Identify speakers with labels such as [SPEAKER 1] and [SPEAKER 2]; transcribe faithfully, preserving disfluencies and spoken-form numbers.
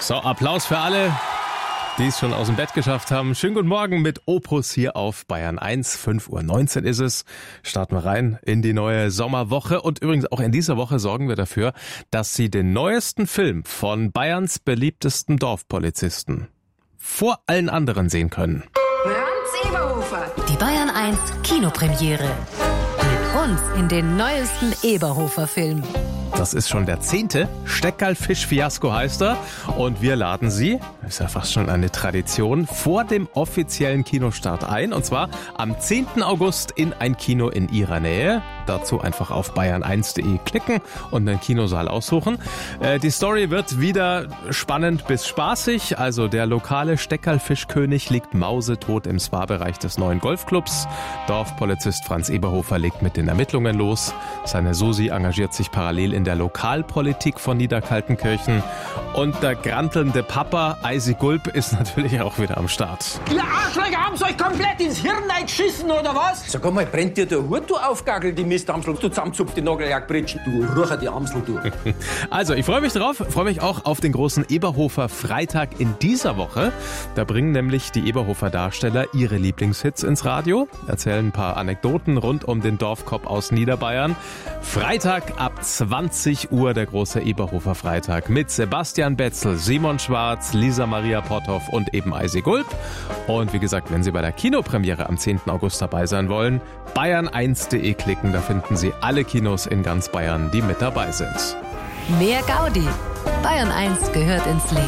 [SPEAKER 1] So, Applaus für alle, die es schon aus dem Bett geschafft haben. Schönen guten Morgen mit Opus hier auf Bayern eins. fünf Uhr neunzehn ist es. Starten wir rein in die neue Sommerwoche. Und übrigens auch in dieser Woche sorgen wir dafür, dass Sie den neuesten Film von Bayerns beliebtesten Dorfpolizisten vor allen anderen sehen können.
[SPEAKER 2] Franz Eberhofer.
[SPEAKER 3] Die Bayern eins Kinopremiere. Mit uns in den neuesten Eberhofer-Film.
[SPEAKER 1] Das ist schon der zehnte. Steckerl-Fisch-Fiasko heißt er. Und wir laden Sie, ist ja fast schon eine Tradition, vor dem offiziellen Kinostart ein. Und zwar am zehnten August in ein Kino in Ihrer Nähe. Dazu einfach auf bayern eins punkt de klicken und einen Kinosaal aussuchen. Äh, die Story wird wieder spannend bis spaßig. Also der lokale Steckerl-Fischkönig liegt mausetot im Spa-Bereich des neuen Golfclubs. Dorfpolizist Franz Eberhofer legt mit den Ermittlungen los. Seine Susi engagiert sich parallel in der Lokalpolitik von Niederkaltenkirchen. Und der grantelnde Papa, Eisi Gulp, ist natürlich auch wieder am Start.
[SPEAKER 4] Ihr Arschlöcher haben's euch komplett ins Hirn reingeschissen, oder was? Sag mal, brennt dir der Hut, du Aufgagel, die Mistamsel, du zusammenzupft die Nagellackbritschen, du rucher die Amsel, du.
[SPEAKER 1] Also, ich freue mich drauf, freue mich auch auf den großen Eberhofer Freitag in dieser Woche. Da bringen nämlich die Eberhofer Darsteller ihre Lieblingshits ins Radio, erzählen ein paar Anekdoten rund um den Dorfcop aus Niederbayern. Freitag ab zwanzig Uhr der große Eberhofer Freitag mit Sebastian Betzel, Simon Schwarz, Lisa Maria Potthoff und eben Eisi Gulp. Und wie gesagt, wenn Sie bei der Kinopremiere am zehnten August dabei sein wollen, bayern eins punkt de klicken, da finden Sie alle Kinos in ganz Bayern, die mit dabei sind.
[SPEAKER 3] Mehr Gaudi. Bayern eins gehört ins Leben.